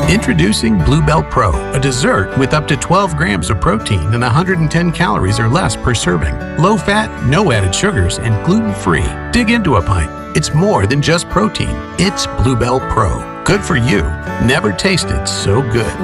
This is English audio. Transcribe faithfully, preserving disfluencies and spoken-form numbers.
Introducing Bluebell Pro, a dessert with up to twelve grams of protein and one hundred ten calories or less per serving. Low fat, no added sugars, and gluten-free. Dig into a pint. It's more than just protein. It's Bluebell Pro. Good for you. Never tasted so good.